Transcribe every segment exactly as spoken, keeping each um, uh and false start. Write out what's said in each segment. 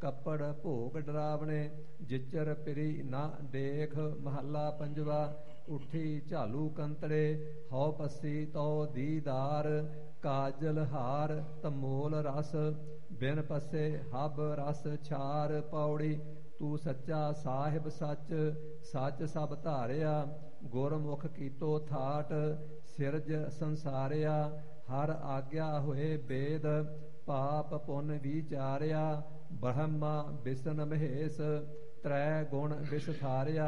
ਕੱਪੜ ਭੋਗ ਡਰਾਵਣੇ, ਜਿਚਰ ਪਿਰੀ ਨਾ ਦੇਖ। ਮਹੱਲਾ ਪੰਜਵਾ। ਉੱਠੀ ਝਾਲੂ ਕੰਤੜੇ, ਹਉ ਪੱਸੀ ਤਉ ਦੀਦਾਰ। ਕਾਜਲ ਹਾਰ ਤਮੋਲ ਰਸ, ਬਿਨ ਪੱਸੇ ਹਬ ਰਸ ਛਾਰ। ਪੌੜੀ। ਤੂੰ ਸੱਚਾ ਸਾਹਿਬ ਸੱਚ, ਸੱਚ ਸਭ ਧਾਰਿਆ। ਗੁਰਮੁਖ ਕੀਤੋ ਥਾਟ, ਸਿਰਜ ਸੰਸਾਰਿਆ। ਹਰ ਆਗਿਆ ਹੋਏ ਬੇਦ, ਪਾਪ ਪੁੰਨ ਵਿਚਾਰਿਆ। ਬ੍ਰਹਮਾ ਬਿਸ਼ਨ ਮਹੇਸ਼, ਤ੍ਰੈ ਗੁਣ ਵਿਸਥਾਰਿਆ।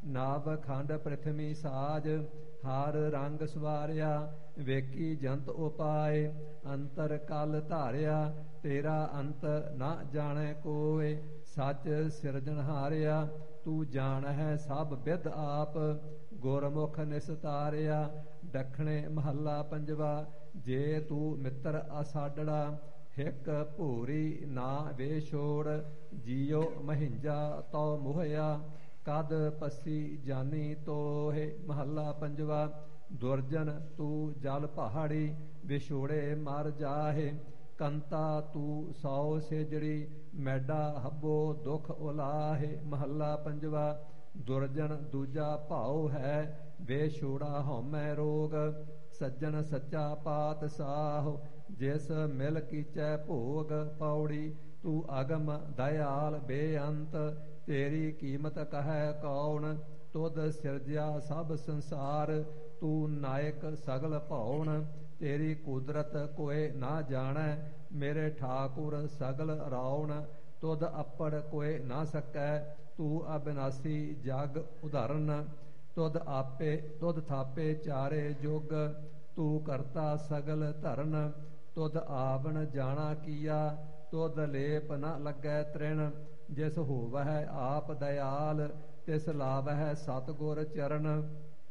ਨਵ ਖੰਡ ਪ੍ਰਿਥਵੀ ਸਾਜ, ਹਰ ਰੰਗ ਸਵਾਰਿਆ। ਵੇਖੀ ਜੰਤ ਉਪਾਏ, ਅੰਤਰ ਕਲ ਧਾਰਿਆ। ਤੇਰਾ ਅੰਤ ਨਾ ਜਾਣੈ ਕੋਇ, ਸੱਚ ਸਿਰਜਣਹਾਰਿਆ। ਤੂੰ ਜਾਣਹਿ ਸਭ ਬਿਧ ਆਪ, ਗੁਰਮੁਖ ਨਿਸਤਾਰਿਆ। ਦੱਖਣੇ ਮਹੱਲਾ ਪੰਜਵਾ। ਜੇ ਤੂੰ ਮਿੱਤਰ ਅਸਾਡੜਾ, ਹਿਕ ਭੂਰੀ ਨਾ ਵੇ ਛੋੜ। ਜੀਉ ਮਹਿੰਜਾ ਤਉ ਮੋਹਿਆ, ਕਦ ਪੱਸੀ ਜਾਨੀ ਤੋਹਿ। ਮਹੱਲਾ ਪੰਜਵਾ। ਦੁਰਜਨ ਤੂੰ ਜਲ ਪਹਾੜੀ, ਵਿਛੋੜੇ ਮਰ ਜਾਹੇ। ਕੰਤਾ ਤੂੰ ਸੌ ਸੇਜੜੀ, ਮੈਡਾ ਹੱਬੋ ਦੁਖ ਉਲਾਹੇ। ਮਹੱਲਾ ਪੰਜਵਾ। ਦੁਰਜਨ ਦੂਜਾ ਭਾਉ ਹੈ, ਵਿਛੋੜਾ ਹਉਮੈ ਰੋਗ। ਸੱਜਣ ਸੱਚਾ ਪਾਤਸ਼ਾਹ, ਜਿਸ ਮਿਲ ਕੀਚੈ ਭੋਗ। ਪੌੜੀ। ਤੂੰ ਅਗਮ ਦਇਆਲ ਬੇਅੰਤ, ਤੇਰੀ ਕੀਮਤ ਕਹੈ ਕੌਣ। ਤੁਧ ਸਿਰਜਿਆ ਸਭ ਸੰਸਾਰ, ਤੂੰ ਨਾਇਕ ਸਗਲ ਭਉਣ। ਤੇਰੀ ਕੁਦਰਤ ਕੋਇ ਨਾ ਜਾਣੈ, ਮੇਰੇ ਠਾਕੁਰ ਸਗਲ ਰਾਉਣ। ਤੁਧ ਅੱਪੜ ਕੋਇ ਨਾ ਸਕੈ, ਤੂੰ ਅਬਿਨਾਸੀ ਜਗ ਉਧਾਰਨ। ਤੁਧ ਆਪੇ ਤੁਧ ਥਾਪੇ ਚਾਰੇ ਜੁਗ, ਤੂੰ ਕਰਤਾ ਸਗਲ ਧਰਨ। ਤੁਧ ਆਵਣ ਜਾਣਾ ਕੀਆ, ਤੁਧ ਲੇਪ ਨ ਲੱਗੈ ਤ੍ਰਿਣ। ਜਿਸ ਹੋਵਹਿ ਆਪ ਦਇਆਲ, ਤਿਸ ਲਾਵਹਿ ਸਤਿਗੁਰ ਚਰਨ।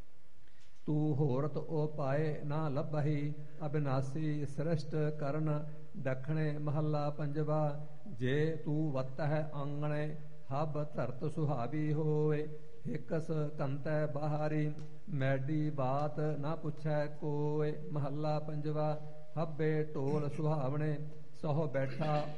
ਤੂੰ ਹੋਰਤ ਉਪਾਏ ਨਾ ਲੱਭਹੀ, ਅਬਿਨਾਸੀ ਸ੍ਰਿਸ਼ਟ ਕਰਨ। ਦੱਖਣੇ ਮਹੱਲਾ ਪੰਜਵਾ। ਜੇ ਤੂੰ ਵੱਤਹਿ ਆਂਗਣੇ, ਹਬ ਧਰਤ ਸੁਹਾਵੀ ਹੋਏ। ਹਿਕਸ ਕੰਤੈ ਬਾਹਰੀ, ਮੈਡੀ ਬਾਤ ਨਾ ਪੁੱਛੈ ਕੋਇ। ਮਹੱਲਾ ਪੰਜਵਾ। ਹੱਬੇ ਢੋਲ ਸੁਹਾਵਣੇ, ਸਹੁ ਬੈਠਾ